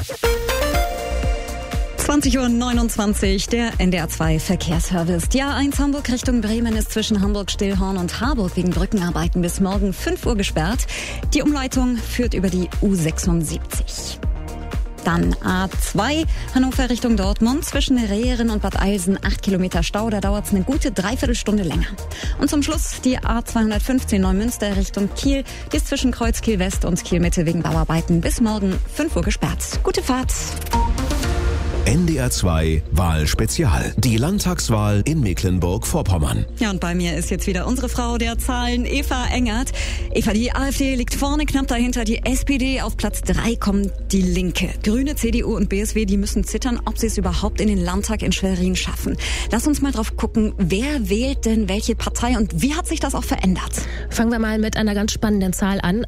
20:29 Uhr, der NDR 2 Verkehrsservice. Die A1 Hamburg Richtung Bremen ist zwischen Hamburg-Stillhorn und Harburg wegen Brückenarbeiten bis morgen 5 Uhr gesperrt. Die Umleitung führt über die U76. Dann A2 Hannover Richtung Dortmund zwischen Rehren und Bad Eilsen 8 Kilometer Stau. Da dauert es eine gute Dreiviertelstunde länger. Und zum Schluss die A215 Neumünster Richtung Kiel. Die ist zwischen Kreuz Kiel West und Kiel Mitte wegen Bauarbeiten bis morgen 5 Uhr gesperrt. Gute Fahrt. NDR 2 Wahlspezial. Die Landtagswahl in Mecklenburg-Vorpommern. Ja, und bei mir ist jetzt wieder unsere Frau der Zahlen, Eva Engert. Eva, die AfD liegt vorne, knapp dahinter die SPD. Auf Platz 3 kommt die Linke. Grüne, CDU und BSW, die müssen zittern, ob sie es überhaupt in den Landtag in Schwerin schaffen. Lass uns mal drauf gucken, wer wählt denn welche Partei und wie hat sich das auch verändert? Fangen wir mal mit einer ganz spannenden Zahl an.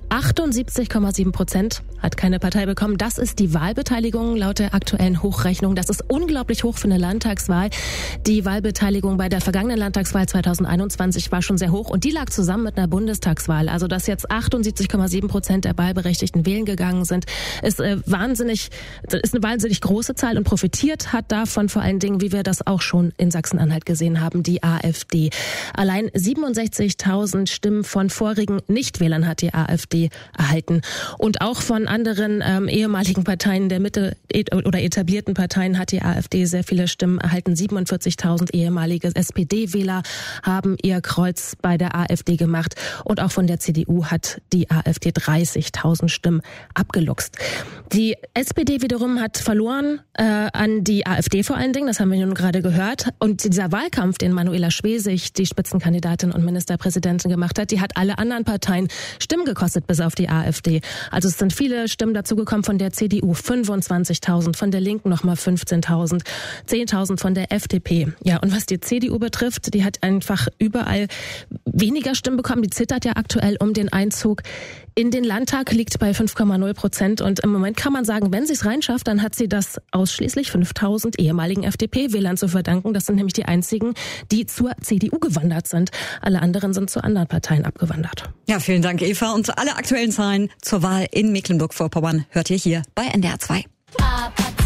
78,7% hat keine Partei bekommen. Das ist die Wahlbeteiligung laut der aktuellen Hochrechnung. Das ist unglaublich hoch für eine Landtagswahl. Die Wahlbeteiligung bei der vergangenen Landtagswahl 2021 war schon sehr hoch und die lag zusammen mit einer Bundestagswahl. Also dass jetzt 78,7% der Wahlberechtigten wählen gegangen sind, ist eine wahnsinnig große Zahl und profitiert hat davon vor allen Dingen, wie wir das auch schon in Sachsen-Anhalt gesehen haben, die AfD. Allein 67.000 Stimmen von vorigen Nichtwählern hat die AfD erhalten. Und auch von anderen ehemaligen Parteien der Mitte oder etablierten Parteien hat die AfD sehr viele Stimmen erhalten. 47.000 ehemalige SPD-Wähler haben ihr Kreuz bei der AfD gemacht. Und auch von der CDU hat die AfD 30.000 Stimmen abgeluchst. Die SPD wiederum hat verloren an die AfD vor allen Dingen. Das haben wir nun gerade gehört. Und dieser Wahlkampf, den Manuela Schwesig, die Spitzenkandidatin und Ministerpräsidentin gemacht hat, die hat alle anderen Parteien Stimmen gekostet, bis auf die AfD. Also es sind viele Stimmen dazugekommen von der CDU, 25.000, von der Linken nochmal 15.000, 10.000 von der FDP. Ja, und was die CDU betrifft, die hat einfach überall weniger Stimmen bekommen. Die zittert ja aktuell um den Einzug in den Landtag, liegt bei 5,0%. Und im Moment kann man sagen, wenn sie es reinschafft, dann hat sie das ausschließlich 5.000 ehemaligen FDP-Wählern zu verdanken. Das sind nämlich die einzigen, die zur CDU gewandert sind. Alle anderen sind zu anderen Parteien abgewandert. Ja, vielen Dank, Eva. Und alle aktuellen Zahlen zur Wahl in Mecklenburg-Vorpommern hört ihr hier bei NDR 2.